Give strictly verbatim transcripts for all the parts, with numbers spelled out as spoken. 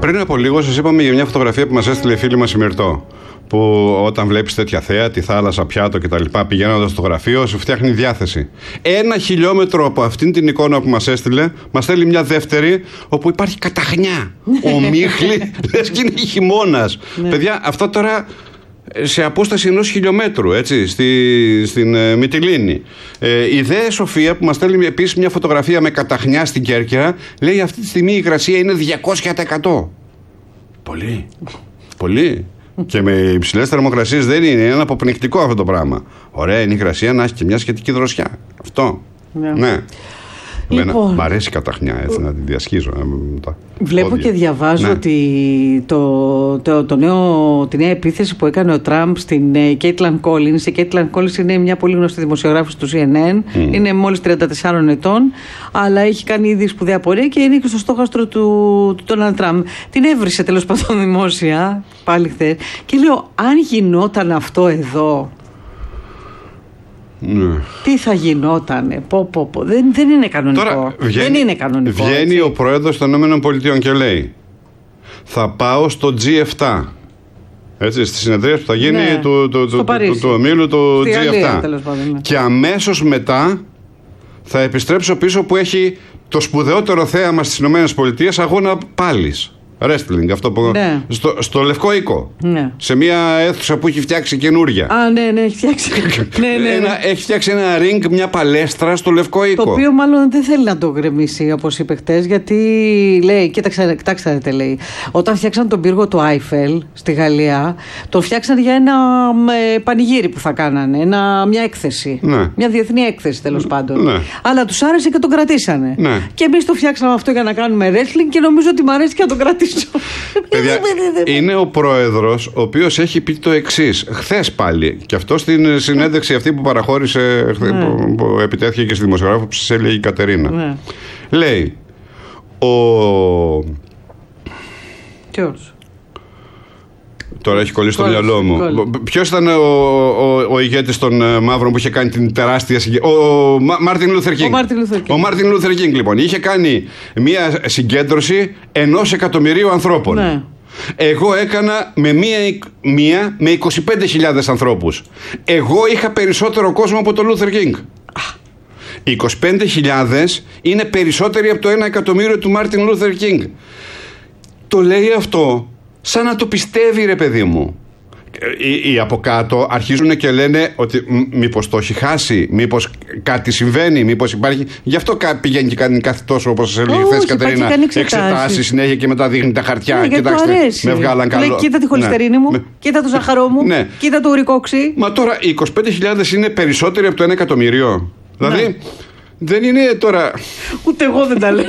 Πριν από λίγο σας είπαμε για μια φωτογραφία που μας έστειλε η φίλη μας η Μυρτώ. Που όταν βλέπεις τέτοια θέα, τη θάλασσα, πιάτο κτλ., πηγαίνοντας στο γραφείο, σου φτιάχνει διάθεση. Ένα χιλιόμετρο από αυτήν την εικόνα που μας έστειλε, μας στέλνει μια δεύτερη, όπου υπάρχει καταχνιά. Ομίχλη, λες και είναι χειμώνας. Παιδιά, αυτό τώρα σε απόσταση ενός χιλιόμετρου, έτσι, στη, στην ε, Μυτιλήνη. Ε, η δε Σοφία που μας στέλνει επίσης μια φωτογραφία με καταχνιά στην Κέρκυρα, λέει αυτή τη στιγμή η υγρασία είναι διακόσια τοις εκατό. Πολύ. Πολύ. Και με υψηλές θερμοκρασίες δεν είναι. Είναι ένα αποπνικτικό αυτό το πράγμα. Ωραία είναι η υγρασία να έχει και μια σχετική δροσιά. Αυτό. Ναι. ναι. Λοιπόν, μ' αρέσει η καταχνιά, έτσι, να τη διασχίζω. Βλέπω πόδια. Και διαβάζω ναι. ότι το, το, το νέο, τη νέα επίθεση που έκανε ο Τραμπ στην Κέιτλαν Κόλινς. Η Κέιτλαν Κόλινς είναι μια πολύ γνωστή δημοσιογράφος του σι εν εν. Mm. Είναι μόλις τριάντα τεσσάρων ετών, αλλά έχει κάνει ήδη σπουδαία πορεία και είναι και στο στόχαστρο του Ντόναλντ Τραμπ. Την έβρισε τέλος πάντων δημόσια, πάλι χθες. Και λέω, αν γινόταν αυτό εδώ. Ναι. Τι θα γινότανε, πω, πω, πω. Δεν, δεν είναι κανονικό. Τώρα, βγαίνει, δεν είναι κανονικό. Βγαίνει έτσι. Ο πρόεδρος των ΗΠΑ και λέει: θα πάω στο τζι επτά. Έτσι, στη συνεδρία που θα γίνει ναι. του, του, του, του, του ομίλου του Στη τζι επτά. Αλία, πάντων, ναι. Και αμέσως μετά θα επιστρέψω πίσω που έχει το σπουδαιότερο θέαμα στις ΗΠΑ, αγώνα πάλης. Wrestling, αυτό που. Ναι. Στο, στο Λευκό Οίκο. Ναι. Σε μια αίθουσα που έχει φτιάξει καινούρια. Α, ναι, ναι, έχει φτιάξει. ναι, ναι, ναι. Ένα, έχει φτιάξει ένα ring, μια παλέστρα στο Λευκό Οίκο. Το οποίο μάλλον δεν θέλει να το γκρεμίσει, όπως είπε χτες, γιατί λέει, κοίταξε, κοιτάξτε, τι λέει. Όταν φτιάξαν τον πύργο του Άιφελ στη Γαλλία, το φτιάξαν για ένα ε, πανηγύρι που θα κάνανε. Ένα, μια έκθεση. Ναι. Μια διεθνή έκθεση, τέλος πάντων. Ναι. Αλλά τους άρεσε και τον κρατήσανε. Ναι. Και εμείς το φτιάξαμε αυτό για να κάνουμε wrestling και νομίζω ότι μου αρέσει και να τον κρατήσουμε. Παιδιά, είναι ο πρόεδρος ο οποίος έχει πει το εξής χθες πάλι, και αυτό στην συνέντευξη αυτή που παραχώρησε, ναι. που, που επιτέθηκε και στη δημοσιογράφο που σας έλεγε η Κατερίνα. Ναι. Λέει ο Ποιος? Τώρα έχει κολλήσει στο μυαλό μου. Ποιος ήταν ο, ο, ο ηγέτης των uh, μαύρων που είχε κάνει την τεράστια συγκέντρωση? Ο Μάρτιν Λούθερ Κίνγκ. Ο Μάρτιν Λούθερ Κίνγκ, λοιπόν, είχε κάνει μια συγκέντρωση ενός εκατομμυρίου ανθρώπων. Ναι. Εγώ έκανα με μία, μία με είκοσι πέντε χιλιάδες ανθρώπους. Εγώ είχα περισσότερο κόσμο από τον Λούθερ Κίνγκ. είκοσι πέντε χιλιάδες είναι περισσότεροι από το ένα εκατομμύριο του Μάρτιν Λούθερ Κίνγκ. Το λέει αυτό σαν να το πιστεύει, ρε παιδί μου. Οι, οι από κάτω αρχίζουν και λένε ότι μήπως το έχει χάσει, μήπως κάτι συμβαίνει, μήπως υπάρχει. Γι' αυτό πηγαίνει και κάνει κάθε τόσο, όπως σας έλεγε χθες, Κατερίνα, εξετάσεις συνέχεια και μετά δείχνει τα χαρτιά. Ναι, κοιτάξτε, με βγάλαν καλό. Λέει, κοίτα τη χολυστερίνη ναι. μου, με... κοίτα το ζαχαρό μου, ναι. κοίτα το ουρικόξι. Μα τώρα οι είκοσι πέντε χιλιάδες είναι περισσότεροι από το ένα εκατομμύριο. Δηλαδή ναι. δεν είναι τώρα. Ούτε εγώ δεν τα λέω.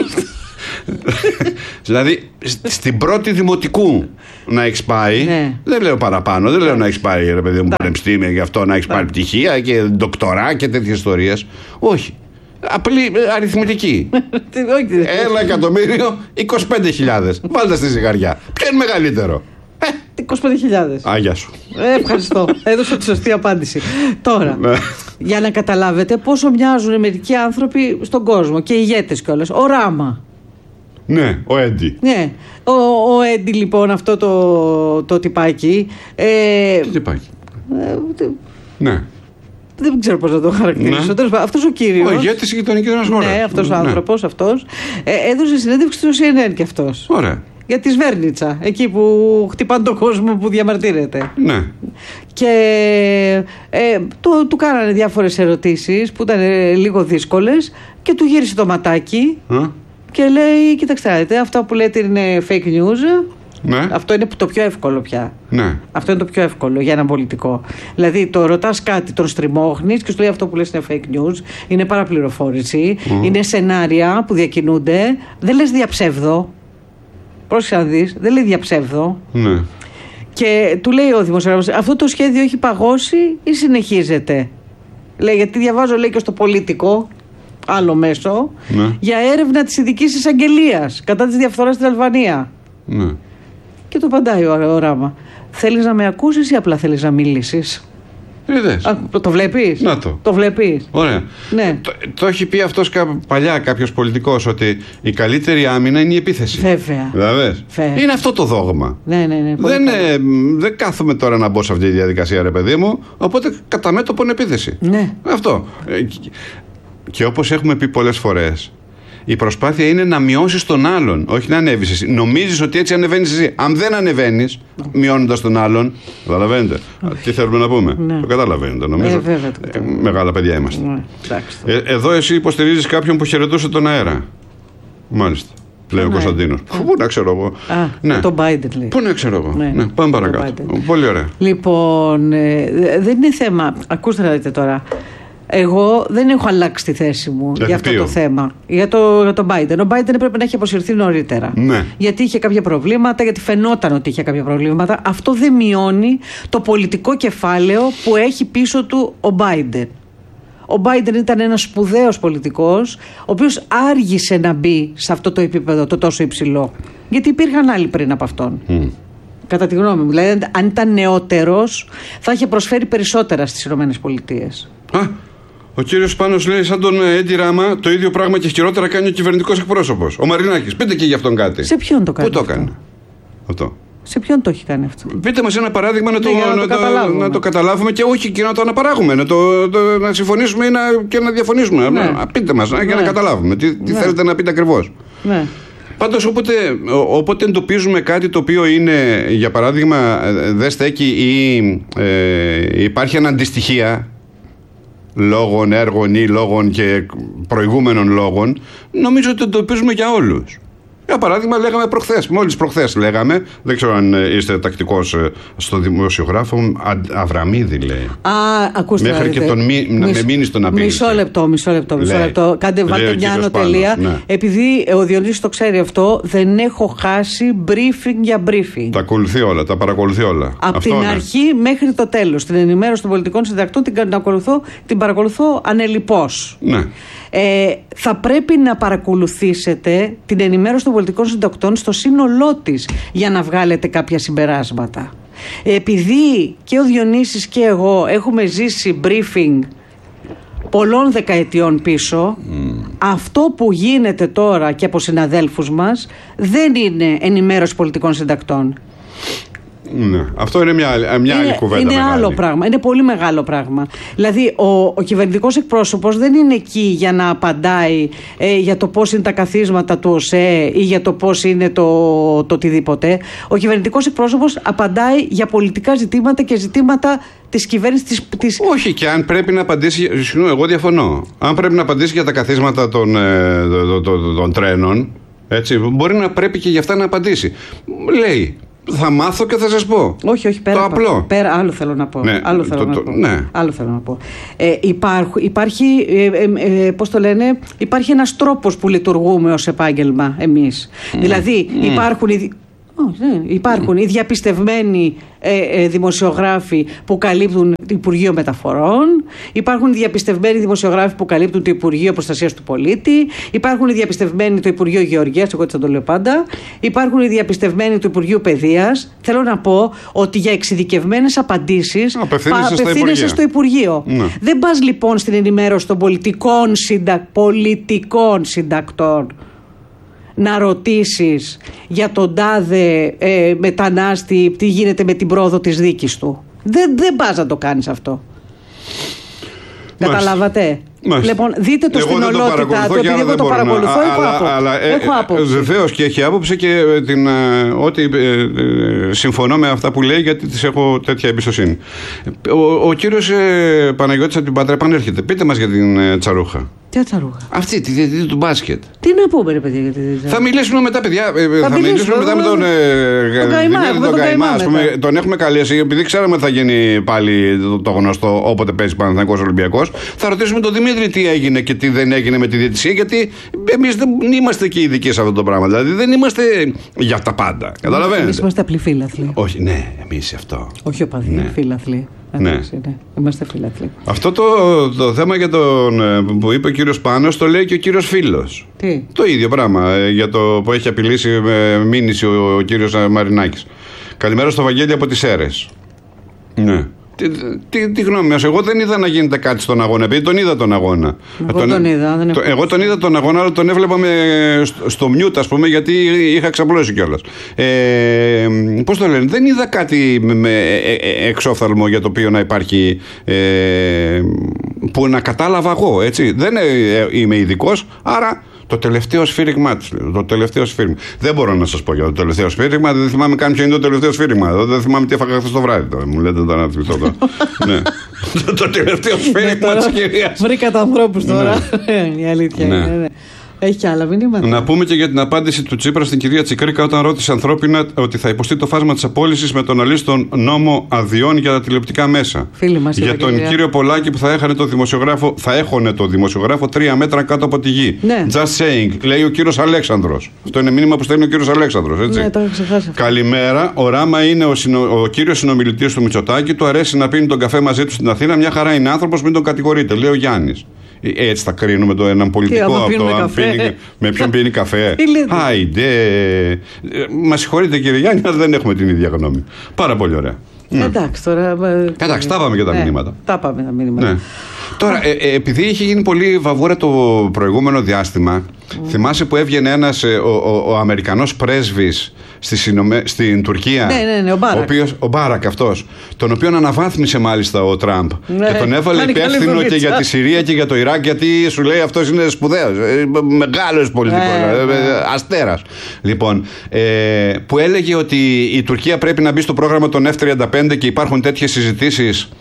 Δηλαδή στην πρώτη δημοτικού να έχεις πάει, ναι. δεν λέω παραπάνω, δεν λέω να έχεις πάει, ρε παιδί μου, πανεπιστήμια, γι' αυτό να έχεις πάρει πτυχία και ντοκτορά και τέτοιες ιστορίες. Όχι. Απλή αριθμητική. Ένα εκατομμύριο, είκοσι πέντε χιλιάδες. Βάλτε στη ζυγαριά. Ποιο είναι μεγαλύτερο? είκοσι πέντε χιλιάδες. Άγια σου. Ε, ευχαριστώ. Έδωσα τη σωστή απάντηση. Τώρα, για να καταλάβετε πόσο μοιάζουν μερικοί άνθρωποι στον κόσμο και ηγέτες κιόλας. Ο Ράμα. Ναι, ο Έντι. Ναι, ο, ο Έντι λοιπόν, αυτό το, το τυπάκι. Ε, Τι τυπάκι? Ε, ναι. Δεν ξέρω πώς να το χαρακτηρίσω. Ναι. Αυτός ο κύριος. Ο ηγέτης της γειτονικής μας χώρας. Ναι, αυτός ο άνθρωπος, αυτός. Ε, έδωσε συνέντευξη στο σι εν εν και αυτός. Ωραία. Για τη Σβέρνιτσα, εκεί που χτυπάνε τον κόσμο που διαμαρτύρεται. Ναι. Και ε, το, του κάνανε διάφορες ερωτήσεις που ήταν ε, λίγο δύσκολες και του γύρισε το ματάκι. Α? Και λέει, κοιτάξτε, αυτά που λέτε είναι fake news. Ναι. Αυτό είναι το πιο εύκολο πια. Ναι. Αυτό είναι το πιο εύκολο για έναν πολιτικό. Δηλαδή, το ρωτάς κάτι, τον στριμώχνεις και σου λέει αυτό που λες είναι fake news. Είναι παραπληροφόρηση. Mm. Είναι σενάρια που διακινούνται. Δεν λες διαψεύδω. Πρόσεχε να δεις, δεν λέει διαψεύδω. Ναι. Και του λέει ο δημοσιογράφος, αυτό το σχέδιο έχει παγώσει ή συνεχίζεται? Λέει, γιατί διαβάζω, λέει, και στο Πολίτικο, άλλο μέσο, ναι. για έρευνα της ειδικής εισαγγελίας κατά της διαφθοράς στην Αλβανία. Ναι. Και του απαντάει ο, ο Ράμα, θέλεις να με ακούσεις ή απλά θέλεις να μιλήσεις? Είδες. Το βλέπεις. Να το. Το βλέπεις. Ωραία. Ναι. Το, το έχει πει αυτός κα, παλιά κάποιος πολιτικός, ότι η καλύτερη άμυνα είναι η επίθεση. Βέβαια. Δηλαδή. Είναι αυτό το δόγμα. Ναι, ναι, ναι. Δεν, ε, δεν κάθομαι τώρα να μπω σε αυτή τη διαδικασία, ρε παιδί μου. Οπότε κατά μέτωπο είναι επίθεση. Ναι. Αυτό. Και, και όπως έχουμε πει πολλές φορές, η προσπάθεια είναι να μειώσεις τον άλλον, όχι να ανέβεις εσύ. Νομίζεις ότι έτσι ανεβαίνεις εσύ. Αν δεν ανεβαίνεις, μειώνοντας τον άλλον, καταλαβαίνετε. Τι θέλουμε να πούμε. Ναι. Το καταλαβαίνετε, νομίζω. Ε, βέβαια, το ε, μεγάλα παιδιά είμαστε. Ναι. Ε, εδώ εσύ υποστηρίζεις κάποιον που χαιρετούσε τον αέρα. Μάλιστα. Λέει ο Κωνσταντίνος. Πού να ξέρω εγώ. Α, ναι. Το Biden λέει. Πού να ξέρω εγώ. Ναι. Ναι, πάμε παρακάτω. Πολύ ωραία. Λοιπόν, ε, δεν είναι θέμα. Ακούστε να δείτε τώρα. Εγώ δεν έχω αλλάξει τη θέση μου για, για αυτό το θέμα. Για το, για τον Biden. Ο Biden έπρεπε να έχει αποσυρθεί νωρίτερα. Ναι. Γιατί είχε κάποια προβλήματα, γιατί φαινόταν ότι είχε κάποια προβλήματα. Αυτό δεν μειώνει το πολιτικό κεφάλαιο που έχει πίσω του ο Biden. Ο Biden ήταν ένας σπουδαίος πολιτικός, ο οποίος άργησε να μπει σε αυτό το επίπεδο το τόσο υψηλό. Γιατί υπήρχαν άλλοι πριν από αυτόν. Mm. Κατά τη γνώμη μου. Δηλαδή, αν ήταν νεότερος, θα είχε προσφέρει περισσότερα στις ΗΠΑ. Α, ο κύριος Πάνος λέει, σαν τον Έντι Ράμα, το ίδιο πράγμα και χειρότερα κάνει ο κυβερνητικός εκπρόσωπος. Ο Μαρινάκης. Πείτε και γι' αυτόν κάτι. Σε ποιον το κάνει? Πού το έκανε αυτό? Σε ποιον το έχει κάνει αυτό? Πείτε μας ένα παράδειγμα να, ναι, το, να, το, το να το καταλάβουμε και όχι και να το αναπαράγουμε. Να, το, το, να συμφωνήσουμε ή να, και να διαφωνήσουμε. Ναι. Πείτε μας, ναι, για να καταλάβουμε τι, τι ναι. θέλετε να πείτε ακριβώς. Ναι. Πάντως όποτε, όποτε εντοπίζουμε κάτι το οποίο είναι, για παράδειγμα, δεν στέκει ή ε, υπάρχει αναντιστοιχεία λόγων, έργων ή λόγων και προηγούμενων λόγων, νομίζω ότι το εντοπίζουμε για όλους. Για παράδειγμα, λέγαμε προχθές, μόλις προχθές λέγαμε, δεν ξέρω αν είστε τακτικός στο δημοσιογράφο, Αβραμίδη λέει. Α, ακούστε. Μέχρι και τον μη, να με μείνει στον απειλή. Μισό λεπτό, μισό λεπτό. Μισό λεπτό. Κάντε, βάλτε μια ανωτελεία. Ναι. Επειδή ο Διονύσης το ξέρει αυτό, δεν έχω χάσει briefing για briefing. Τα ακολουθεί όλα, τα παρακολουθεί όλα. Από την ναι. αρχή μέχρι το τέλος. Την ενημέρωση των πολιτικών συντακτών την, την παρακολουθώ ανελιπώς. Ναι. Ε, θα πρέπει να παρακολουθήσετε την ενημέρωση των πολιτικών συντακτών στο σύνολό της για να βγάλετε κάποια συμπεράσματα. Επειδή και ο Διονύσης και εγώ έχουμε ζήσει briefing πολλών δεκαετιών πίσω, mm. αυτό που γίνεται τώρα και από συναδέλφους μας δεν είναι ενημέρωση πολιτικών συντακτών. Ναι. Αυτό είναι μια, μια είναι, άλλη κουβέντα. Είναι μεγάλη. άλλο πράγμα. Είναι πολύ μεγάλο πράγμα. Δηλαδή, ο, ο κυβερνητικός εκπρόσωπος δεν είναι εκεί για να απαντάει ε, για το πώς είναι τα καθίσματα του ΟΣΕ ή για το πώς είναι το, το οτιδήποτε. Ο κυβερνητικός εκπρόσωπος απαντάει για πολιτικά ζητήματα και ζητήματα της κυβέρνησης. Της... Όχι, και αν πρέπει να απαντήσει. Συγγνώμη, εγώ διαφωνώ. Αν πρέπει να απαντήσει για τα καθίσματα των, ε, των, των, των τρένων, έτσι, μπορεί να πρέπει και για αυτά να απαντήσει. Λέει. Θα μάθω και θα σας πω. Όχι, όχι, πέρα. Το απλό. Πέρα, άλλο θέλω να πω. Ναι, άλλο θέλω το, να το, πω. Ναι. Άλλο θέλω να πω. Ε, υπάρχ, υπάρχει, ε, ε, ε, πώς το λένε, υπάρχει ένας τρόπος που λειτουργούμε ως επάγγελμα εμείς. Mm. Δηλαδή, mm. υπάρχουν... Oh, ναι. Υπάρχουν mm. οι διαπιστευμένοι ε, ε, δημοσιογράφοι που καλύπτουν το Υπουργείο Μεταφορών, υπάρχουν οι διαπιστευμένοι δημοσιογράφοι που καλύπτουν το Υπουργείο Προστασίας του Πολίτη, υπάρχουν οι διαπιστευμένοι το Υπουργείο Γεωργίας, εγώ έτσι θα το λέω πάντα, υπάρχουν οι διαπιστευμένοι του Υπουργείου Παιδείας. Θέλω να πω ότι για εξειδικευμένες απαντήσεις απευθύνεσαι στο Υπουργείο. Mm. Δεν πας λοιπόν στην ενημέρωση των πολιτικών, συντα... πολιτικών συντακτών να ρωτήσεις για τον τάδε ε, μετανάστη τι γίνεται με την πρόοδο της δίκης του. Δεν, δεν πας να το κάνεις αυτό. Μάλιστα. Καταλάβατε. Μάλιστα. Λοιπόν, δείτε το στην ολότητα του, επειδή εγώ το παρακολουθώ, να... έχω, άποψη. Αλλά, ε, έχω άποψη. Βεβαίως και έχει άποψη και την, ε, ότι ε, ε, συμφωνώ με αυτά που λέει, γιατί της έχω τέτοια εμπιστοσύνη. Ο, ο κύριος ε, Παναγιώτης από την Πάτρα επανέρχεται. Πείτε μας για την ε, Τσαρούχα. Τι τσαρούχα? Αυτή, τη διαιτητή του μπάσκετ. Τι να πούμε, ρε παιδιά, για τη διαιτητή. Θα μιλήσουμε μετά, παιδιά. Θα, θα μιλήσουμε μετά με τον Καϊμά. Τον έχουμε καλέσει, επειδή ξέραμε ότι θα γίνει πάλι το, το γνωστό όποτε παίζει Παναθηναϊκός Ολυμπιακός. Θα ρωτήσουμε τον Δημήτρη τι έγινε και τι δεν έγινε με τη διαιτησία, γιατί εμείς δεν είμαστε και ειδικοί σε αυτό το πράγμα. Δηλαδή δεν είμαστε για τα πάντα. Καταλαβαίνετε. Εμείς είμαστε απλοί φίλαθλοι. Όχι, ναι, εμείς αυτό. Όχι οπαδοί, ναι. Φίλαθλοι. Ναι. Ναι. Είμαστε φίλαθλοι. Αυτό το, το θέμα για τον, που είπε ο κύριος Πάνος το λέει και ο κύριος Φίλος. Τι? Το ίδιο πράγμα για το που έχει απειλήσει με μήνυση ο, ο κύριος Μαρινάκης. Καλημέρα στο Βαγγέλη από τις Σέρρες. Ναι. Τι, τι, τι γνώμη μας, εγώ δεν είδα να γίνεται κάτι στον αγώνα, επειδή τον είδα τον αγώνα. Εγώ τον, τον είδα, δεν το, εγώ τον είδα τον αγώνα, αλλά τον έβλεπα με, στο, στο μιούτ, ας πούμε, γιατί είχα ξαπλώσει κιόλας. Ε, πώς το λένε, δεν είδα κάτι με ε, ε, εξόφθαλμο για το οποίο να υπάρχει, ε, που να κατάλαβα εγώ, έτσι. Δεν ε, ε, είμαι ειδικός, άρα το τελευταίο σφύριγμά της. Το τελευταίο σφύριγμα. Δεν μπορώ να σας πω για το τελευταίο σφύριγμα. Δεν θυμάμαι καν ποιο είναι το τελευταίο σφύριγμα. Δεν θυμάμαι τι έφαγα χθες το βράδυ. Μου λέτε τώρα να θυμηθώ τώρα. Ναι. Το τελευταίο σφύριγμα της κυρίας. Βρήκατε ανθρώπους τώρα. Η αλήθεια είναι. Έχει και άλλα μηνύματα. Να πούμε και για την απάντηση του Τσίπρα στην κυρία Τσικρίκα όταν ρώτησε ανθρώπινα ότι θα υποστεί το φάσμα της απόλυσης με τον αλίστον νόμο αδειών για τα τηλεοπτικά μέσα. Φίλοι μας, για τον κυρία. κύριο Πολάκη που θα έχανε το δημοσιογράφο, θα έχωνε το δημοσιογράφο τρία μέτρα κάτω από τη γη. Ναι. Just saying, λέει ο κύριος Αλέξανδρος. Αυτό είναι μήνυμα που στέλνει ο κύριος Αλέξανδρος. Έτσι. Ναι, το έχω ξεχάσει. Καλημέρα. Ο Ράμα είναι ο, συνο... ο κύριος συνομιλητής του Μητσοτάκη. Του αρέσει να πίνει τον καφέ μαζί του στην Αθήνα. Μια χαρά είναι άνθρωπος, μην τον κατηγορείτε, λέει ο Γιάννης. Έτσι θα κρίνουμε το έναν πολιτικό αυτό. Αν πίνει, με ποιον πίνει καφέ. Άιντε. Μας συγχωρείτε κύριε Γιάννη, αλλά δεν έχουμε την ίδια γνώμη. Πάρα πολύ ωραία. Εντάξει τώρα. Εντάξει, τα πάμε και τα ναι, μηνύματα. Τα πάμε τα μηνύματα. Ναι. Τώρα, ε, ε, επειδή είχε γίνει πολύ βαβούρα το προηγούμενο διάστημα, mm. θυμάσαι που έβγαινε ένας, ο, ο, ο Αμερικανός πρέσβης στη συνομέ, στην Τουρκία. Ναι, ναι, ναι, ο Μπάρακ. Ο, οποίος, ο Μπάρακ αυτός, τον οποίον αναβάθμισε μάλιστα ο Τραμπ. Ναι, και τον έβαλε υπεύθυνο και για τη Συρία και για το Ιράκ, γιατί σου λέει αυτός είναι σπουδαίος. Μεγάλος πολιτικός. Ε, ε, αστέρας. Λοιπόν, ε, που έλεγε ότι η Τουρκία πρέπει να μπει στο πρόγραμμα των εφ τριάντα πέντε και υπάρχουν τέτοιες συζητήσεις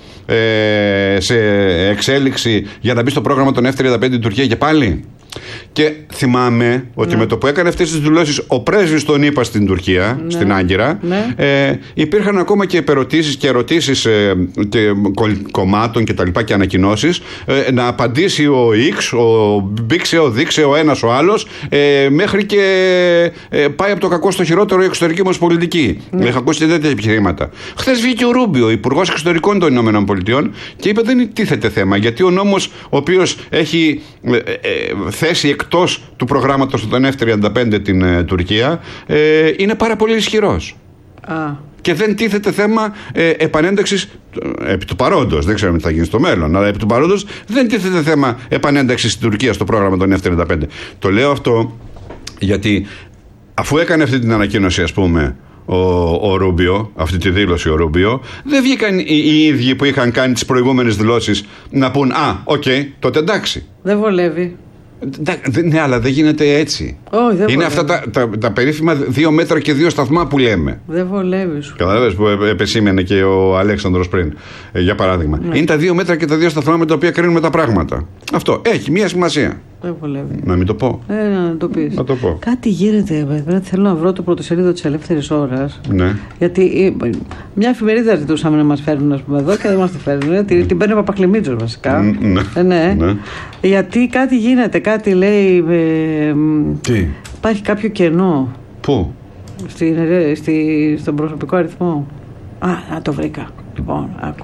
σε εξέλιξη για να μπει στο πρόγραμμα των εφ τριάντα πέντε η Τουρκία και πάλι. Και θυμάμαι ότι ναι. με το που έκανε αυτές τις δηλώσεις ο πρέσβης τον είπα στην Τουρκία, ναι. στην Άγκυρα, ναι. ε, υπήρχαν ακόμα και επερωτήσεις και ερωτήσεις ε, και κομμάτων και τα λοιπά και ανακοινώσεις ε, να απαντήσει ο X, ο Μπήξε, ο Δείξε, ο ένας, ο άλλος ε, μέχρι και ε, πάει από το κακό στο χειρότερο η εξωτερική μας πολιτική. Ναι. Έχω ακούσει τέτοια επιχειρήματα. Χθες βγήκε ο Ρούμπιο, υπουργός εξωτερικών των Ηνωμένων Πολιτειών, και είπε δεν τίθεται θέμα, γιατί ο νόμος ο οποίος έχει ε, ε, θέση εκτός του προγράμματος των εφ τριάντα πέντε την ε, Τουρκία ε, είναι πάρα πολύ ισχυρός. Α. Και δεν τίθεται θέμα ε, επανένταξης ε, επί του παρόντος, δεν ξέρουμε τι θα γίνει στο μέλλον, αλλά επί του παρόντος δεν τίθεται θέμα επανένταξης στην Τουρκία στο πρόγραμμα των εφ τριάντα πέντε. Το λέω αυτό γιατί αφού έκανε αυτή την ανακοίνωση, ας πούμε, ο, ο Ρούμπιο, αυτή τη δήλωση ο Ρούμπιο, δεν βγήκαν οι, οι ίδιοι που είχαν κάνει τις προηγούμενες δηλώσεις να πούν «Α, οκ, okay, τότε εντάξει». Δεν βολεύει. Ναι, αλλά δεν γίνεται έτσι. Oh, δεν είναι βολεύει. Αυτά τα, τα, τα περίφημα δύο μέτρα και δύο σταθμά που λέμε. Δεν βολεύει. Καταλαβαίνεις που επεσήμενε και ο Αλέξανδρος πριν, ε, για παράδειγμα. Ναι. Είναι τα δύο μέτρα και τα δύο σταθμά με τα οποία κρίνουμε τα πράγματα. Αυτό έχει μία σημασία. Δεν βολεύει. Να μην το πω. Ε, να το πεις. Να το πω. Κάτι γίνεται, βέβαια. Θέλω να βρω το πρωτοσέλιδο της Ελεύθερης Ώρας. Ναι. Γιατί μια εφημερίδα ζητούσαμε να μας φέρουν, ας πούμε, εδώ και δεν μας τη φέρνουν. Την, την παίρνει ο Παπαχλημίτσος βασικά. Ναι. Ε, ναι. ναι. Γιατί κάτι γίνεται, κάτι λέει. Ε, Τι. Υπάρχει κάποιο κενό. Πού? Στη, στη, στον προσωπικό αριθμό. Α, να το βρήκα. Λοιπόν, άκου.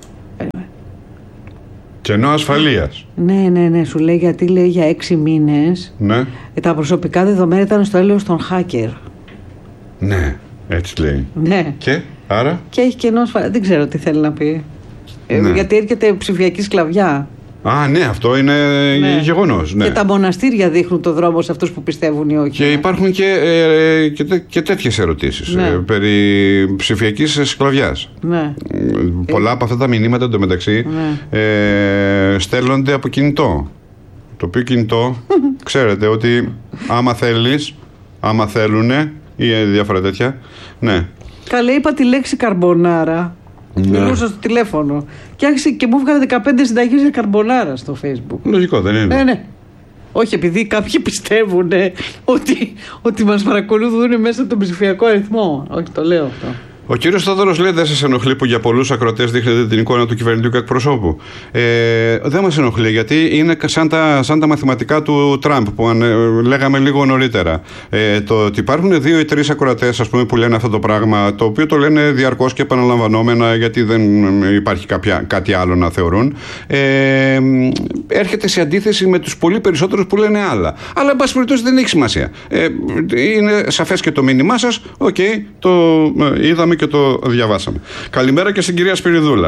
Κενό ασφαλείας. Ναι, ναι, ναι. Σου λέει γιατί λέει για έξι μήνες. Ναι. Τα προσωπικά δεδομένα ήταν στο έλεος των hacker. Ναι, έτσι λέει. Ναι. Και, άρα. Και έχει κενό ασφαλείας. Δεν ξέρω τι θέλει να πει. Ναι. Ε, γιατί έρχεται ψηφιακή σκλαβιά. Α, ναι, αυτό είναι ναι. γεγονός. Ναι. Και τα μοναστήρια δείχνουν το δρόμο σε αυτούς που πιστεύουν ή όχι. Και υπάρχουν και, ε, και, τέ, και τέτοιες ερωτήσεις ναι. ε, περί ψηφιακής σκλαβιάς. Ναι. Πολλά ε. από αυτά τα μηνύματα εντωμεταξύ ναι. ε, στέλνονται από κινητό. Το οποίο κινητό, ξέρετε ότι άμα θέλεις, άμα θέλουνε ή διάφορα τέτοια. Ναι. Καλέ, είπα τη λέξη καρμπονάρα. Ναι. Μιλούσα στο τηλέφωνο και άρχισε και μου έβγαλε δεκαπέντε συνταγές για καρμπονάρα στο Facebook. Λογικό δεν είναι? Ναι, ναι. Όχι, επειδή κάποιοι πιστεύουν ότι, ότι μας παρακολουθούν μέσα από τον ψηφιακό αριθμό. Όχι, το λέω αυτό. Ο κύριος Θόδωρος λέει: δεν σας ενοχλεί που για πολλούς ακροατές δείχνετε την εικόνα του κυβερνητικού εκπροσώπου? Ε, δεν μας ενοχλεί, γιατί είναι σαν τα, σαν τα μαθηματικά του Τραμπ που αν, λέγαμε λίγο νωρίτερα. Ε, το ότι υπάρχουν δύο ή τρεις ακροατές, ας πούμε, που λένε αυτό το πράγμα, το οποίο το λένε διαρκώς και επαναλαμβανόμενα, γιατί δεν υπάρχει κάποια, κάτι άλλο να θεωρούν, ε, έρχεται σε αντίθεση με τους πολύ περισσότερους που λένε άλλα. Αλλά, εν πάση περιπτώσει, δεν έχει σημασία. Ε, είναι σαφές και το μήνυμά σας. Οκ, okay, το είδαμε και το διαβάσαμε. Καλημέρα και στην κυρία Σπυριδούλα.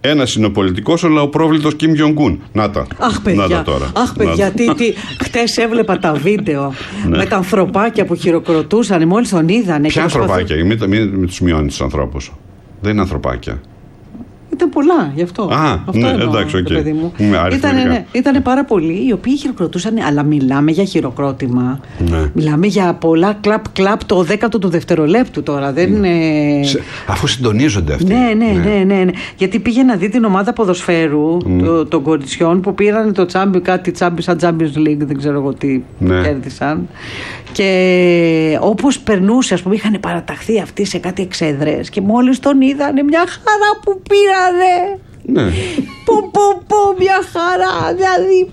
Ένας είναι ο πολιτικός, αλλά ο πρόβλητος Κιμ Τζονγκ-Un. Να τα. Αχ, παιδιά. Να τα τώρα. Αχ, παιδιά. Τι, τι, χτες έβλεπα τα βίντεο ναι. με τα ανθρωπάκια που χειροκροτούσαν. Μόλις τον είδανε. Ποια ανθρωπάκια, μην, μην, μην τους μειώνει τους ανθρώπους. Δεν είναι ανθρωπάκια. Ήταν πολλά γι' αυτό. Α, αυτό ναι, εννοώ, εντάξει, οκ. παιδί μου. Ναι, ήτανε, ναι, ήτανε πάρα πολλοί οι οποίοι χειροκροτούσαν, αλλά μιλάμε για χειροκρότημα. Ναι. Μιλάμε για πολλά κλαπ-κλαπ το δέκατο του δευτερολέπτου τώρα. Δεν είναι... Σε, αφού συντονίζονται αυτοί. Ναι, ναι, ναι, ναι, ναι, ναι. Γιατί πήγε να δει την ομάδα ποδοσφαίρου mm. το, των κοριτσιών που πήραν το τσάμπι, κάτι τσάμπι σαν Champions League, δεν ξέρω εγώ τι ναι. κέρδισαν. Και όπως περνούσε, ας πούμε, είχαν παραταχθεί αυτοί σε κάτι εξέδρες και μόλις τον είδανε, μια χαρά που πήρανε. Ναι. Πω πω πω, μια χαρά. Δηλαδή,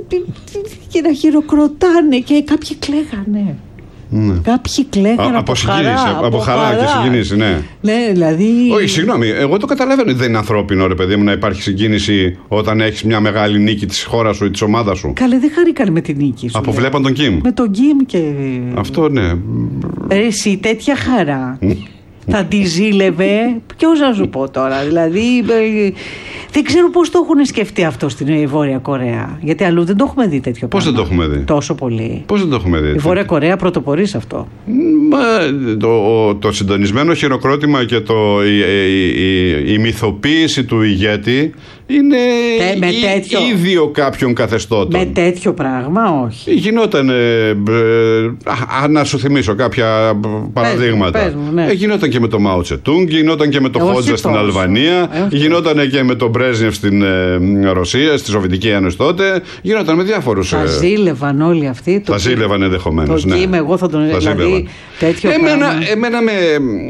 και να χειροκροτάνε και κάποιοι κλαίγανε. Ναι. Κάποιοι κλαίγανε από, από χαρά. Από, από χαρά, χαρά και συγκίνηση, ναι. Ναι, δηλαδή. Όχι, συγγνώμη, εγώ το καταλαβαίνω ότι δεν είναι ανθρώπινο, ρε παιδί μου, να υπάρχει συγκίνηση όταν έχεις μια μεγάλη νίκη της χώρας σου ή της ομάδας σου. Καλέ, δεν χαρήκανε με τη νίκη σου. Αποβλέπαν τον Κιμ. Με τον Κιμ και. Αυτό, ναι. Ρε, εσύ τέτοια χαρά. Θα τη ζήλευε. Ποιος να σου πω τώρα. Δηλαδή. Δεν ξέρω πώς το έχουν σκεφτεί αυτό στην Βόρεια Κορέα. Γιατί αλλού δεν το έχουμε δει τέτοιο πώς πράγμα. Πώς δεν το έχουμε δει. Τόσο πολύ. Πώς δεν το έχουμε δει. Η Βόρεια Κορέα πρωτοπορεί σε αυτό. Μα, το, το συντονισμένο χειροκρότημα και το, η, η, η, η μυθοποίηση του ηγέτη είναι Τε, ίδιο κάποιων καθεστώτων. Με τέτοιο πράγμα, όχι. Γινόταν. Ε, ε, α, να σου θυμίσω κάποια παραδείγματα. Πες μου, πες μου, ναι. ε, γινόταν και με το Μάο Τσετούγκ, γινόταν και με το Χότζα στην Αλβανία, ε, γινόταν και με τον Μπρέζνιεφ στην ε, Ρωσία, στη Σοβιετική Ένωση τότε. Γινόταν με διάφορους. Θα ε, ζήλευαν όλοι αυτοί. Θα ζήλευαν ενδεχομένως. Το Κιμ, εγώ θα τον δηλαδή, τέτοιο εμένα, πράγμα. εμένα με,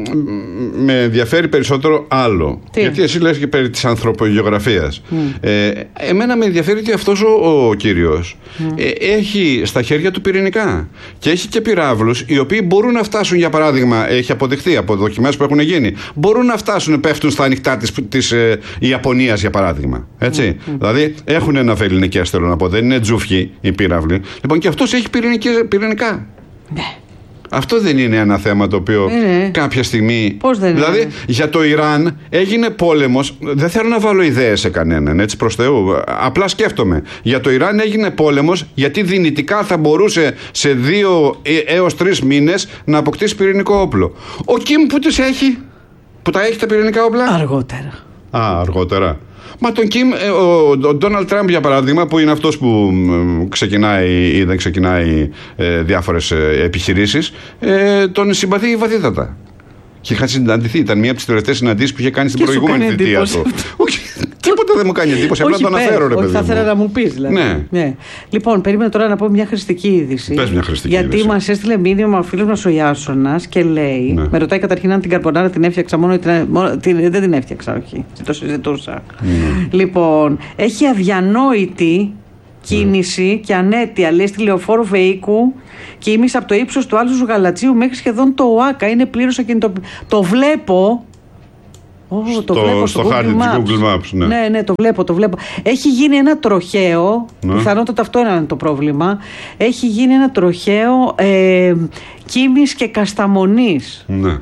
με ενδιαφέρει περισσότερο άλλο. Τι? Γιατί εσύ λες και περί της ανθρωπογεωγραφίας. Mm. Ε, εμένα με ενδιαφέρει ότι αυτός ο, ο κύριος mm. ε, έχει στα χέρια του πυρηνικά. Και έχει και πυράβλους οι οποίοι μπορούν να φτάσουν, για παράδειγμα, έχει αποδειχθεί από δοκιμές που έχουν γίνει, μπορούν να φτάσουν, πέφτουν στα ανοιχτά της, της ε, Ιαπωνίας, για παράδειγμα. Έτσι. Mm. Δηλαδή έχουν ένα βεληνικές, θέλω να πω. Δεν είναι τζούφιοι οι πύραυλοι. Λοιπόν, και αυτός έχει πυρηνικά. Ναι. Αυτό δεν είναι ένα θέμα το οποίο είναι. κάποια στιγμή. Πώς δεν δηλαδή είναι. Για το Ιράν έγινε πόλεμος. Δεν θέλω να βάλω ιδέες σε κανέναν, έτσι, προς Θεού. Απλά σκέφτομαι. Για το Ιράν έγινε πόλεμος γιατί δυνητικά θα μπορούσε σε δύο έως τρεις μήνες να αποκτήσει πυρηνικό όπλο. Ο Κιμ που τις έχει, που τα έχει τα πυρηνικά όπλα. Αργότερα. Α, αργότερα. Μα τον Κιμ, ο Ντόναλντ Τραμπ για παράδειγμα, που είναι αυτός που ξεκινάει ή δεν ξεκινάει ε, διάφορες ε, επιχειρήσεις, ε, τον συμπαθεί βαθύτατα. Και είχαν συναντηθεί, ήταν μία από τις τελευταίες συναντήσεις που είχε κάνει στην και προηγούμενη θητεία του. Τίποτα δεν μου κάνει εντύπωση, απλά το αναφέρω, ρε παιδί. Όχι, θα ήθελα να μου πεις, δηλαδή. Ναι. Ναι. Λοιπόν, περίμενα τώρα να πω μια χρηστική είδηση. Πες μια χρηστική γιατί είδηση. μας έστειλε μήνυμα ο φίλος μας ο Ιάσονας και λέει, ναι. με ρωτάει καταρχήν αν την καρπονάρα την έφτιαξα μόνο, την, μόνο την, δεν την έφτιαξα, όχι. Το συζητούσα. Ναι. Λοιπόν, έχει αδιανόητη κίνηση mm. και ανέτεια, λέει, στη λεωφόρο Βεϊκού, κίνηση από το ύψος του Άλσου Γαλατσίου μέχρι σχεδόν το ΟΑΚΑ. Είναι πλήρως ακινητοποιημένο. Το βλέπω. Oh, στο, το βλέπω στο, στο χάρτη της Google Maps. Ναι. ναι, ναι, το βλέπω, το βλέπω. Έχει γίνει ένα τροχαίο, ναι. πιθανότατα αυτό είναι το πρόβλημα. Έχει γίνει ένα τροχαίο ε, Κίμης και Κασταμονής. Ναι.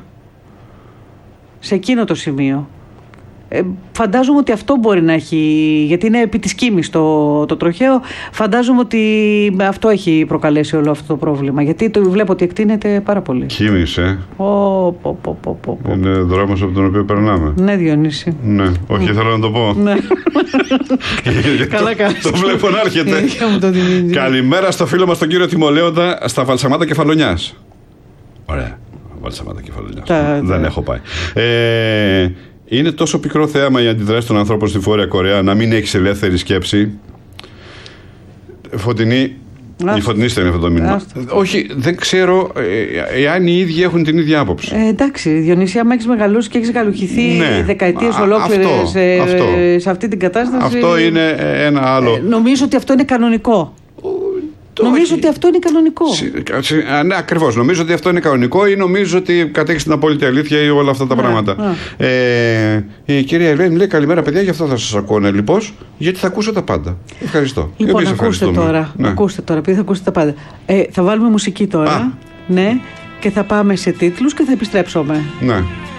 Σε εκείνο το σημείο. Ε, φαντάζομαι ότι αυτό μπορεί να έχει, γιατί είναι επί της Κίμης το, το τροχαίο, φαντάζομαι ότι αυτό έχει προκαλέσει όλο αυτό το πρόβλημα, γιατί το βλέπω ότι εκτείνεται πάρα πολύ. Κίμης, ε. Oh, πω, πω, πω, πω. Είναι δρόμος από τον οποίο περνάμε. Ναι, Διονύση. Ναι, όχι, mm. θέλω να το πω. Ναι. Καλά, καλά. Το βλέπω να έρχεται. Καλημέρα στο φίλο μας τον κύριο Τιμολέοντα στα Βαλσαμάτα Κεφαλονιάς. Ωραία, Βαλσαμάτα Κεφαλονιάς. Τα, Δεν τα. έχω πάει. Ε, Είναι τόσο πικρό θέαμα η αντιδράση των ανθρώπων στη Βόρεια Κορέα να μην έχεις ελεύθερη σκέψη. Φωτεινή. Άστο. Η Φωτεινή στέλνει αυτό το μήνυμα. Άστο. Όχι, δεν ξέρω ε, εάν οι ίδιοι έχουν την ίδια άποψη. Ε, εντάξει, Διονύση, άμα έχεις μεγαλώσει και έχεις καλουχηθεί ναι. δεκαετίες ολόκληρες ε, σε αυτή την κατάσταση. Αυτό είναι ένα άλλο. Ε, νομίζω ότι αυτό είναι κανονικό. Νομίζω όχι. ότι αυτό είναι κανονικό. Ναι, ακριβώς. Νομίζω ότι αυτό είναι κανονικό ή νομίζω ότι κατέχει την απόλυτη αλήθεια ή όλα αυτά τα ναι, πράγματα. Ναι. Ε, η κυρία Ελένη λέει καλημέρα, παιδιά, γι' αυτό θα σας ακούω λοιπόν, γιατί θα ακούσω τα πάντα. Ευχαριστώ. Λοιπόν, ακούστε τώρα. Ναι. Ακούστε τώρα, επειδή θα ακούσετε τα πάντα. Ε, θα βάλουμε μουσική τώρα. Α. Ναι, και θα πάμε σε τίτλους και θα επιστρέψουμε. Ναι.